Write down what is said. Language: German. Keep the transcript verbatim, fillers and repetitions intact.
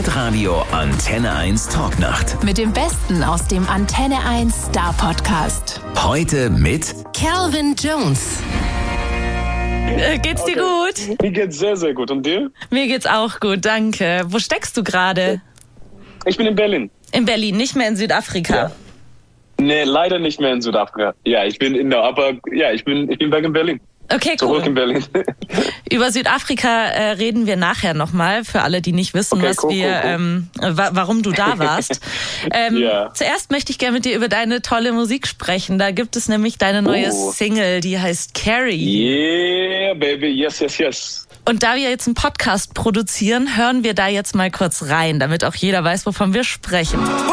Hitradio Antenne eins Talknacht. Mit dem Besten aus dem Antenne eins Star Podcast. Heute mit Calvin Jones. Äh, geht's dir Okay. gut? Mir geht's sehr, sehr gut. Und dir? Mir geht's auch gut, danke. Wo steckst du gerade? Ich bin in Berlin. In Berlin, nicht mehr in Südafrika. Ja. Nee, leider nicht mehr in Südafrika. Ja, ich bin in der, aber ja, ich bin, ich bin back in Berlin. Okay, Zurück cool. in Berlin. Über Südafrika äh, reden wir nachher nochmal, für alle, die nicht wissen, Okay, was cool, wir, cool, cool. Ähm, wa- warum du da warst. ähm, Ja. Zuerst möchte ich gerne mit dir über deine tolle Musik sprechen. Da gibt es nämlich deine neue Oh. Single, die heißt Carrie. Yeah, baby, yes, yes, yes. Und da wir jetzt einen Podcast produzieren, hören wir da jetzt mal kurz rein, damit auch jeder weiß, wovon wir sprechen.